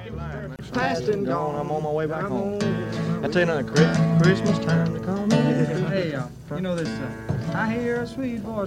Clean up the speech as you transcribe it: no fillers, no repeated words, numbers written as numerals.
Past and gone, I'm on my way back home. I tell you another Christmas time to come. Hey, you know this, I hear a sweet voice